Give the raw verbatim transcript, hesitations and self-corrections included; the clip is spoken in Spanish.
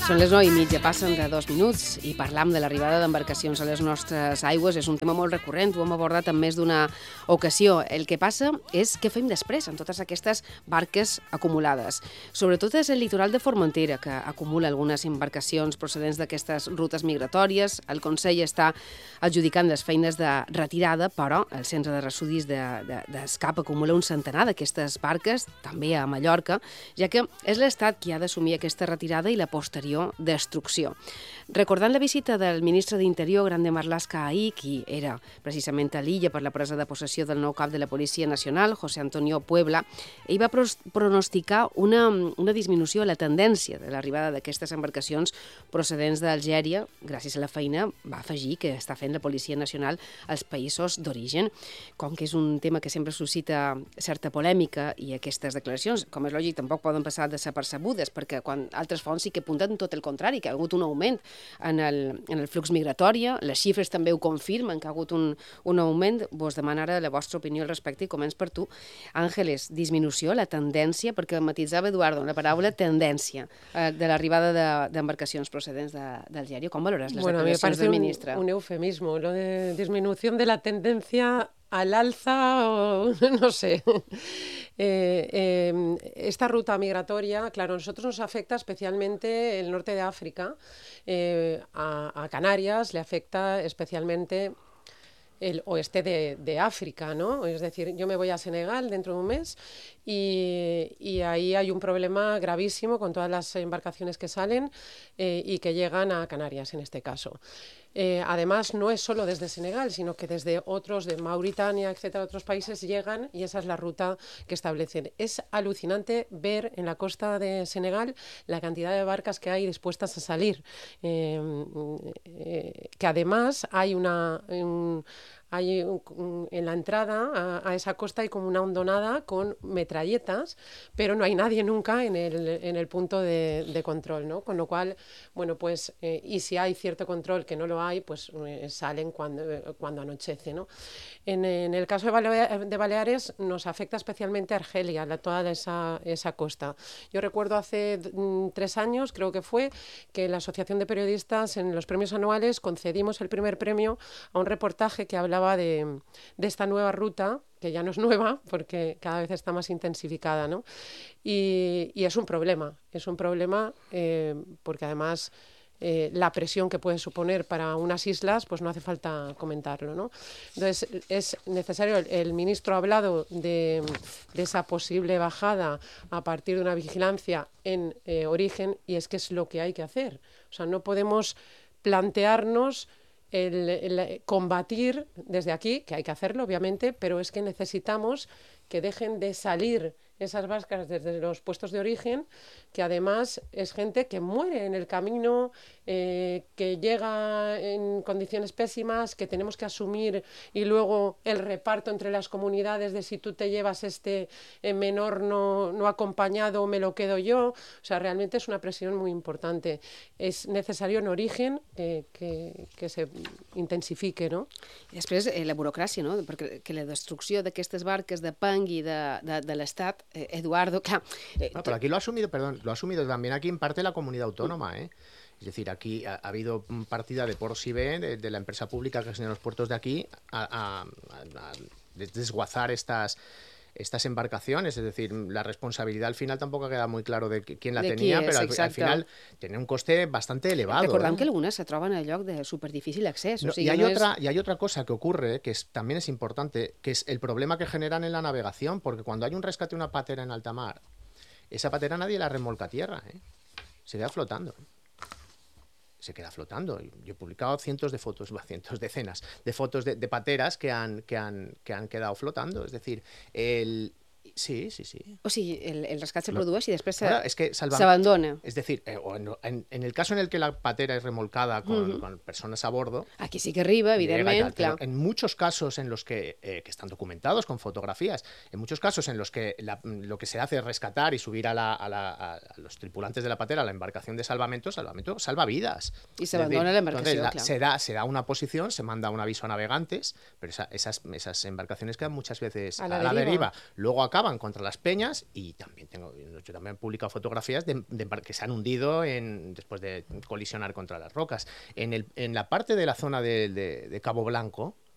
Són les nou i mitja, passen de dos minuts i parlam de l'arribada d'embarcacions a les nostres aigües. És un tema molt recurrent, ho hem abordat en més d'una ocasió. El que passa és què fem després amb totes aquestes barques acumulades. Sobretot és el litoral de Formentera, que acumula algunes embarcacions procedents d'aquestes rutes migratòries. El Consell està adjudicant les feines de retirada, però el centre de ressudis d'Escap de, de acumula un centenar d'aquestes barques, també a Mallorca, ja que és l'Estat qui ha d'assumir aquesta retirada i la posterior destrucció. Recordant la visita del ministre d'Interior, Grande Marlaska, ahir, qui era precisament a l'illa per la presa de possessió del nou cap de la Policia Nacional, José Antonio Puebla, ell va pronosticar una, una disminució a la tendència de l'arribada d'aquestes embarcacions procedents d'Algèria, gràcies a la feina, va afegir, que està fent la Policia Nacional als països d'origen. Com que és un tema que sempre suscita certa polèmica i aquestes declaracions, com és lògic, tampoc poden passar desapercebudes, perquè quan altres fonts sí que apunten tot el contrari, que ha hagut un augment en el, en el flux migratori. Les xifres també ho confirmen, que ha hagut un, un augment. Vos demanaré la vostra opinió al respecte i començ per tu. Àngeles, disminució, la tendència, perquè matitzava Eduardo la paraula tendència eh, de l'arribada d'embarcacions de, procedents d'Algèria. Com valores les bueno, declaracions del ministre? Un, un eufemismo, lo de disminución de la tendencia al alza, o no sé. Eh, eh, esta ruta migratoria, claro, a nosotros nos afecta especialmente el norte de África, eh, a, a Canarias le afecta especialmente el oeste de, de África, ¿no? Es decir, yo me voy a Senegal dentro de un mes y, y ahí hay un problema gravísimo con todas las embarcaciones que salen eh, y que llegan a Canarias en este caso. Eh, además, no es solo desde Senegal, sino que desde otros, de Mauritania, etcétera, otros países llegan y esa es la ruta que establecen. Es alucinante ver en la costa de Senegal la cantidad de barcas que hay dispuestas a salir, eh, eh, que además hay una... Un, Hay un, en la entrada a, a esa costa hay como una hondonada con metralletas, pero no hay nadie nunca en el, en el punto de, de control, ¿no? Con lo cual, bueno, pues, eh, y si hay cierto control que no lo hay, pues eh, salen cuando, eh, cuando anochece, ¿no? En, en el caso de, Balea, de Baleares nos afecta especialmente Argelia, la, toda esa, esa costa. Yo recuerdo hace mm, tres años, creo que fue, que la Asociación de Periodistas en los premios anuales concedimos el primer premio a un reportaje que hablaba De, de esta nueva ruta, que ya no es nueva porque cada vez está más intensificada, ¿no? Y, y es un problema, es un problema eh, porque además eh, la presión que puede suponer para unas islas, pues no hace falta comentarlo, ¿no? Entonces es necesario, el, el ministro ha hablado de, de esa posible bajada a partir de una vigilancia en eh, origen y es que es lo que hay que hacer. O sea, no podemos plantearnos El, el combatir desde aquí, que hay que hacerlo obviamente, pero es que necesitamos que dejen de salir esas barcas desde los puestos de origen, que además es gente que muere en el camino, eh, que llega en condiciones pésimas, que tenemos que asumir y luego el reparto entre las comunidades de si tú te llevas este eh, menor no, no acompañado, me lo quedo yo. O sea, realmente es una presión muy importante. Es necesario en origen eh, que, que se intensifique, no? I després eh, la burocràcia, no? Perquè que la destrucció d'aquestes barques depengui de, de, de l'Estat, eh, Eduardo, clar... Eh, no, pero aquí lo ha asumido, perdón, lo ha asumido también aquí en parte la comunidad autónoma, ¿eh? Es decir, aquí ha, ha habido partida de Ports I B, de, de la empresa pública que es en los puertos de aquí, a, a, a, a desguazar estas... estas embarcaciones, es decir, la responsabilidad al final tampoco queda muy claro de quién la de tenía, qui és, pero al, al final tiene un coste bastante elevado. Recordem ¿eh? que algunas se troben a lloc de superdifícil accés. No, o sigui, y, hay no otra, és... y hay otra cosa que ocurre, que es, también es importante, que es el problema que generan en la navegación, porque cuando hay un rescate de una patera en alta mar, esa patera nadie la remolca a tierra, ¿eh? Se queda flotando. Se queda flotando. Yo he publicado cientos de fotos, cientos, decenas de fotos de, de pateras que han, que, han, que han quedado flotando. Es decir, el... Sí, sí, sí. O sigui, el, el rescat se produeix i després s'abandona. Es decir, eh, en, en el caso en el que la patera es remolcada con, uh-huh. con personas a bordo... Aquí sí que arriba, evidentment, clar. En muchos casos en los que, eh, que están documentados con fotografías, en muchos casos en los que la, lo que se hace es rescatar y subir a, la, a, la, a los tripulantes de la patera a la embarcación de salvamento, salvamento salva vidas. Y se abandona la embarcación, la, claro. Se da, se da una posición, se manda un aviso a navegantes, pero esa, esas, esas embarcaciones quedan muchas veces a la, a la deriva. deriva. Luego acá chocaban contra las peñas y también tengo, yo también he publicado fotografías de, de que se han hundido en, después de colisionar contra las rocas. En, el, en la parte de la zona de, de, de Cabo Blanco,